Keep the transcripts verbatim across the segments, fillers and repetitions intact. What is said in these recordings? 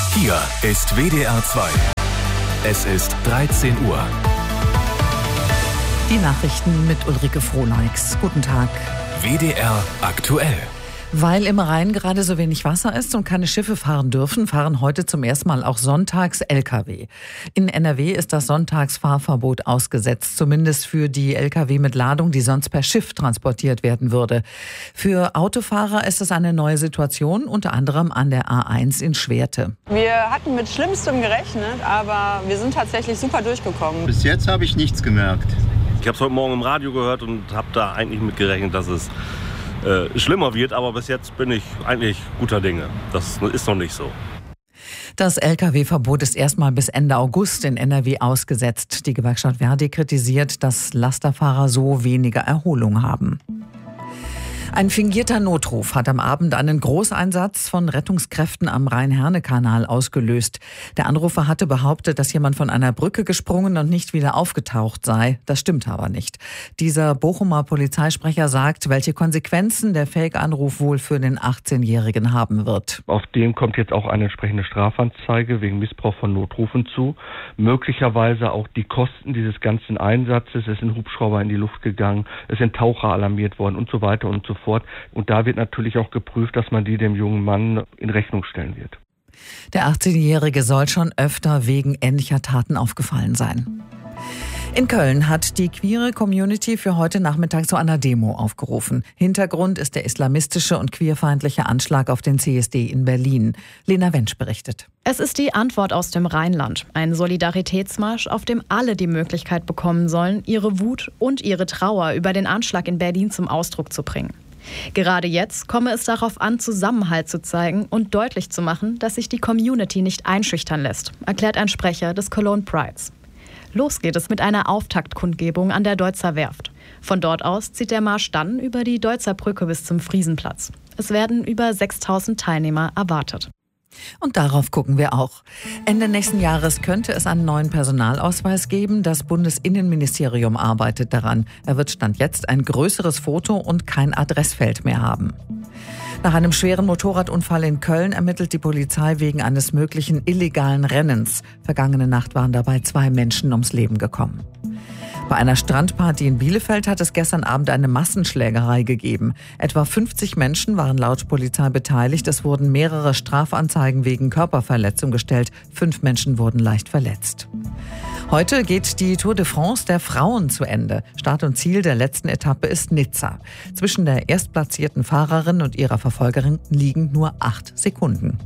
Hier ist W D R zwei. Es ist dreizehn Uhr. Die Nachrichten mit Ulrike Frohneix. Guten Tag. W D R aktuell. Weil im Rhein gerade so wenig Wasser ist und keine Schiffe fahren dürfen, fahren heute zum ersten Mal auch sonntags L K W. In N R W ist das Sonntagsfahrverbot ausgesetzt, zumindest für die L K W mit Ladung, die sonst per Schiff transportiert werden würde. Für Autofahrer ist es eine neue Situation, unter anderem an der A eins in Schwerte. Wir hatten mit Schlimmstem gerechnet, aber wir sind tatsächlich super durchgekommen. Bis jetzt habe ich nichts gemerkt. Ich habe es heute Morgen im Radio gehört und habe da eigentlich mit gerechnet, dass es äh, schlimmer wird. Aber bis jetzt bin ich eigentlich guter Dinge. Das ist noch nicht so. Das L K W-Verbot ist erstmal bis Ende August in N R W ausgesetzt. Die Gewerkschaft Verdi kritisiert, dass Lasterfahrer so weniger Erholung haben. Ein fingierter Notruf hat am Abend einen Großeinsatz von Rettungskräften am Rhein-Herne-Kanal ausgelöst. Der Anrufer hatte behauptet, dass jemand von einer Brücke gesprungen und nicht wieder aufgetaucht sei. Das stimmt aber nicht. Dieser Bochumer Polizeisprecher sagt, welche Konsequenzen der Fake-Anruf wohl für den achtzehnjährigen haben wird. Auf dem kommt jetzt auch eine entsprechende Strafanzeige wegen Missbrauch von Notrufen zu. Möglicherweise auch die Kosten dieses ganzen Einsatzes. Es sind Hubschrauber in die Luft gegangen, es sind Taucher alarmiert worden und so weiter und so fort. Und da wird natürlich auch geprüft, dass man die dem jungen Mann in Rechnung stellen wird. Der achtzehnjährige soll schon öfter wegen ähnlicher Taten aufgefallen sein. In Köln hat die queere Community für heute Nachmittag zu einer Demo aufgerufen. Hintergrund ist der islamistische und queerfeindliche Anschlag auf den C S D in Berlin. Lena Wensch berichtet. Es ist die Antwort aus dem Rheinland. Ein Solidaritätsmarsch, auf dem alle die Möglichkeit bekommen sollen, ihre Wut und ihre Trauer über den Anschlag in Berlin zum Ausdruck zu bringen. Gerade jetzt komme es darauf an, Zusammenhalt zu zeigen und deutlich zu machen, dass sich die Community nicht einschüchtern lässt, erklärt ein Sprecher des Cologne Prides. Los geht es mit einer Auftaktkundgebung an der Deutzer Werft. Von dort aus zieht der Marsch dann über die Deutzer Brücke bis zum Friesenplatz. Es werden über sechstausend Teilnehmer erwartet. Und darauf gucken wir auch. Ende nächsten Jahres könnte es einen neuen Personalausweis geben. Das Bundesinnenministerium arbeitet daran. Er wird Stand jetzt ein größeres Foto und kein Adressfeld mehr haben. Nach einem schweren Motorradunfall in Köln ermittelt die Polizei wegen eines möglichen illegalen Rennens. Vergangene Nacht waren dabei zwei Menschen ums Leben gekommen. Bei einer Strandparty in Bielefeld hat es gestern Abend eine Massenschlägerei gegeben. Etwa fünfzig Menschen waren laut Polizei beteiligt. Es wurden mehrere Strafanzeigen wegen Körperverletzung gestellt. Fünf Menschen wurden leicht verletzt. Heute geht die Tour de France der Frauen zu Ende. Start und Ziel der letzten Etappe ist Nizza. Zwischen der erstplatzierten Fahrerin und ihrer Verfolgerin liegen nur acht Sekunden.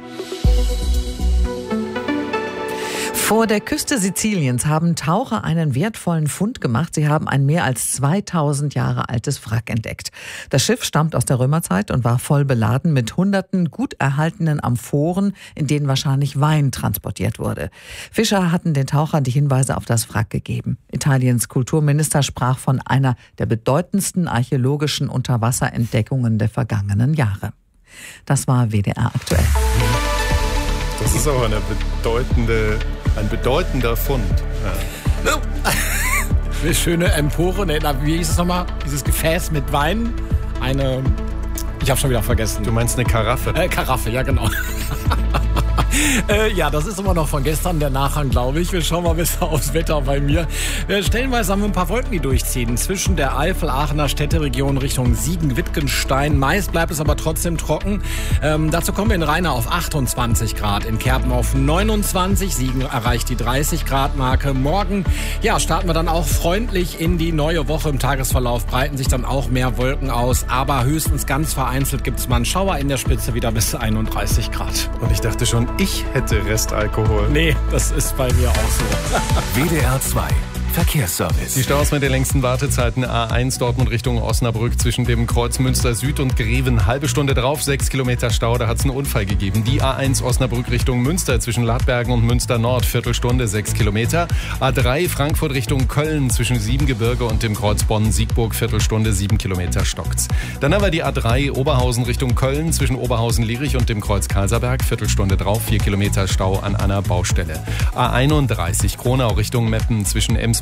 Vor der Küste Siziliens haben Taucher einen wertvollen Fund gemacht. Sie haben ein mehr als zweitausend Jahre altes Wrack entdeckt. Das Schiff stammt aus der Römerzeit und war voll beladen mit hunderten gut erhaltenen Amphoren, in denen wahrscheinlich Wein transportiert wurde. Fischer hatten den Tauchern die Hinweise auf das Wrack gegeben. Italiens Kulturminister sprach von einer der bedeutendsten archäologischen Unterwasserentdeckungen der vergangenen Jahre. Das war W D R aktuell. Das ist aber eine bedeutende, ein bedeutender Fund. Ja. Eine schöne Empore, ne, wie hieß es nochmal? Dieses Gefäß mit Wein. Eine, ich habe schon wieder vergessen. Du meinst eine Karaffe? Äh, Karaffe, ja genau. äh, ja, das ist immer noch von gestern, der Nachhang, glaube ich. Wir schauen mal besser aufs Wetter bei mir. Äh, stellenweise haben wir ein paar Wolken, die durchziehen. Zwischen der Eifel-Aachener Städteregion Richtung Siegen-Wittgenstein. Meist bleibt es aber trotzdem trocken. Ähm, dazu kommen wir in Rheine auf achtundzwanzig Grad, in Kerpen auf neunundzwanzig. Siegen erreicht die dreißig Grad Marke. Morgen, ja, starten wir dann auch freundlich in die neue Woche. Im Tagesverlauf breiten sich dann auch mehr Wolken aus. Aber höchstens ganz vereinzelt gibt es mal einen Schauer, in der Spitze wieder bis einunddreißig Grad. Und ich dachte schon, ich hätte Restalkohol. Nee, das ist bei mir auch so. W D R zwei Verkehrsservice. Die Staus mit den längsten Wartezeiten: A eins Dortmund Richtung Osnabrück zwischen dem Kreuz Münster Süd und Greven. Halbe Stunde drauf, sechs Kilometer Stau, da hat es einen Unfall gegeben. Die A eins Osnabrück Richtung Münster zwischen Ladbergen und Münster Nord, Viertelstunde, sechs Kilometer. A drei Frankfurt Richtung Köln zwischen Siebengebirge und dem Kreuz Bonn-Siegburg, Viertelstunde, sieben Kilometer stockt's. Dann haben wir die A drei Oberhausen Richtung Köln zwischen Oberhausen-Lierich und dem Kreuz Karlserberg, Viertelstunde drauf, vier Kilometer Stau an einer Baustelle. A einunddreißig Kronau Richtung Meppen zwischen Emsburg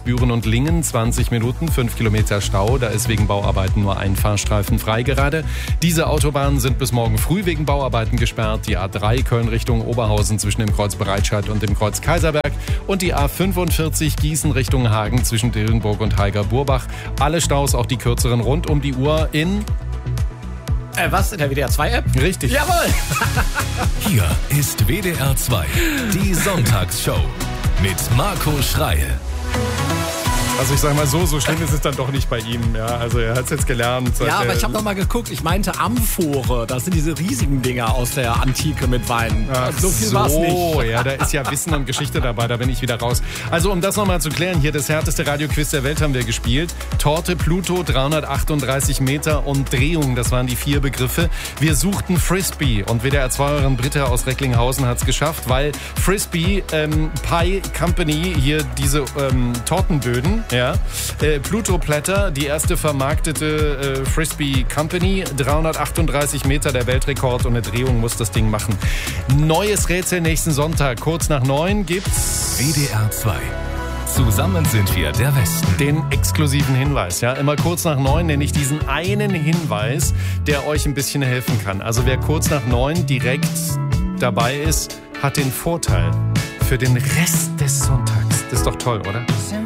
Büren und Lingen zwanzig Minuten, fünf Kilometer Stau. Da ist wegen Bauarbeiten nur ein Fahrstreifen frei gerade. Diese Autobahnen sind bis morgen früh wegen Bauarbeiten gesperrt. Die A drei Köln Richtung Oberhausen zwischen dem Kreuz Breitscheid und dem Kreuz Kaiserberg und die A fünfundvierzig Gießen Richtung Hagen zwischen Dillenburg und Heiger-Burbach. Alle Staus, auch die kürzeren, rund um die Uhr in... Äh, was? In der W D R zwei App? Richtig. Jawohl! Hier ist W D R zwei, die Sonntagsshow mit Marco Schreil. Also ich sag mal so, so schlimm ist es dann doch nicht bei ihm. Ja, also er hat es jetzt gelernt. Ja, aber ich habe noch mal geguckt. Ich meinte Amphore. Das sind diese riesigen Dinger aus der Antike mit Wein. Ach so viel war's nicht. So, ja, da ist ja Wissen und Geschichte dabei. Da bin ich wieder raus. Also um das nochmal zu klären, hier das härteste Radioquiz der Welt haben wir gespielt. Torte Pluto, dreihundertachtunddreißig Meter und Drehung. Das waren die vier Begriffe. Wir suchten Frisbee und W D R zwei euren Britta aus Recklinghausen hat es geschafft, weil Frisbee ähm, Pie Company hier diese ähm, Tortenböden. Ja. Äh, Pluto Platter, die erste vermarktete äh, Frisbee Company, dreihundertachtunddreißig Meter der Weltrekord und eine Drehung muss das Ding machen. Neues Rätsel nächsten Sonntag, kurz nach neun gibt's W D R zwei. Zusammen sind wir der Westen. Den exklusiven Hinweis, ja, immer kurz nach neun nenne ich diesen einen Hinweis, der euch ein bisschen helfen kann. Also wer kurz nach neun direkt dabei ist, hat den Vorteil für den Rest des Sonntags. Das ist doch toll, oder?